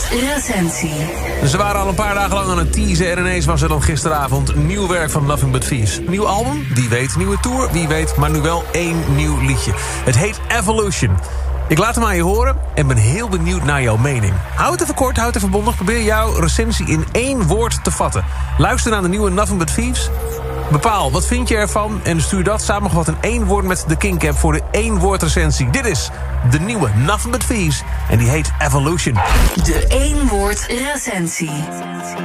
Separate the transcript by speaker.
Speaker 1: woord recensie.
Speaker 2: Ze waren al een paar dagen lang aan het teasen en ineens was er dan gisteravond nieuw werk van Nothing But Thieves. Nieuw album, wie weet. Nieuwe tour, wie weet. Maar nu wel 1 nieuw liedje. Het heet Evolution. Ik laat hem aan je horen en ben heel benieuwd naar jouw mening. Houd het even kort, houd het even bondig. Probeer jouw recensie in 1 woord te vatten. Luister naar de nieuwe Nothing But Thieves. Bepaal, wat vind je ervan? En stuur dat samengevat in 1 woord met de King Cap voor de 1 woord recensie. Dit is de nieuwe Nothing But Thieves en die heet Evolution.
Speaker 1: De 1 woord recensie.